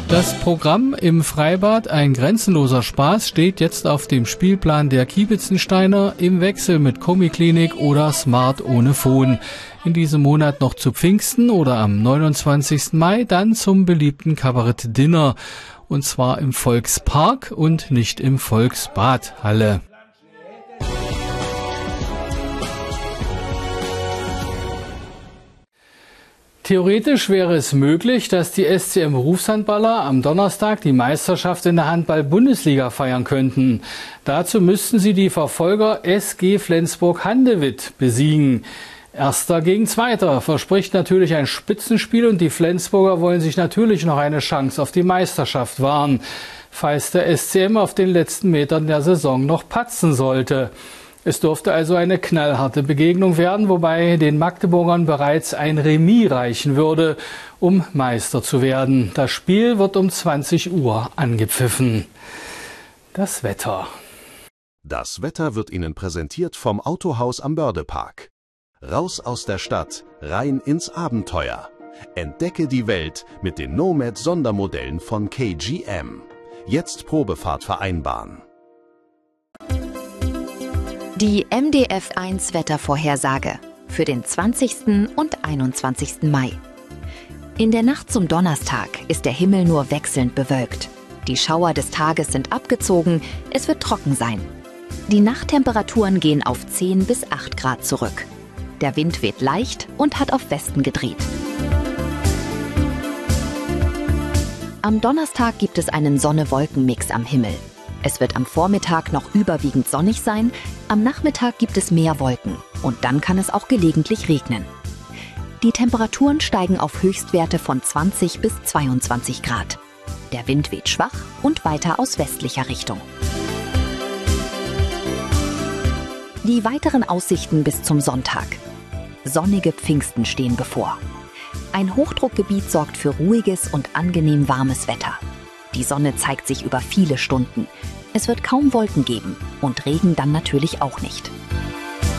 Das Programm im Freibad Ein grenzenloser Spaß steht jetzt auf dem Spielplan der Kiebitzensteiner im Wechsel mit Komiklinik oder Smart ohne Phon. In diesem Monat noch zu Pfingsten oder am 29. Mai dann zum beliebten Kabarett-Dinner. Und zwar im Volkspark und nicht im Volksbadhalle. Theoretisch wäre es möglich, dass die SCM-Berufshandballer am Donnerstag die Meisterschaft in der Handball-Bundesliga feiern könnten. Dazu müssten sie die Verfolger SG Flensburg-Handewitt besiegen. Erster gegen Zweiter verspricht natürlich ein Spitzenspiel und die Flensburger wollen sich natürlich noch eine Chance auf die Meisterschaft wahren, falls der SCM auf den letzten Metern der Saison noch patzen sollte. Es durfte also eine knallharte Begegnung werden, wobei den Magdeburgern bereits ein Remis reichen würde, um Meister zu werden. Das Spiel wird um 20 Uhr angepfiffen. Das Wetter. Das Wetter wird Ihnen präsentiert vom Autohaus am Bördepark. Raus aus der Stadt, rein ins Abenteuer. Entdecke die Welt mit den Nomad-Sondermodellen von KGM. Jetzt Probefahrt vereinbaren. Die MDF1 Wettervorhersage für den 20. und 21. Mai. In der Nacht zum Donnerstag ist der Himmel nur wechselnd bewölkt. Die Schauer des Tages sind abgezogen, es wird trocken sein. Die Nachttemperaturen gehen auf 10 bis 8 Grad zurück. Der Wind weht leicht und hat auf Westen gedreht. Am Donnerstag gibt es einen Sonne-Wolken-Mix am Himmel. Es wird am Vormittag noch überwiegend sonnig sein, am Nachmittag gibt es mehr Wolken und dann kann es auch gelegentlich regnen. Die Temperaturen steigen auf Höchstwerte von 20 bis 22 Grad. Der Wind weht schwach und weiter aus westlicher Richtung. Die weiteren Aussichten bis zum Sonntag. Sonnige Pfingsten stehen bevor. Ein Hochdruckgebiet sorgt für ruhiges und angenehm warmes Wetter. Die Sonne zeigt sich über viele Stunden. Es wird kaum Wolken geben und Regen dann natürlich auch nicht.